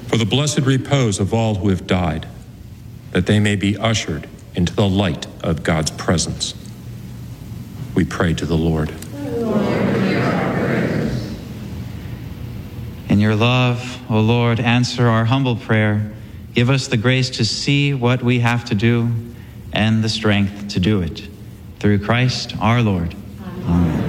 for the blessed repose of all who have died, that they may be ushered into the light of God's presence. We pray to the Lord. In your love, O Lord, answer our humble prayer. Give us the grace to see what we have to do and the strength to do it. Through Christ our Lord. Amen.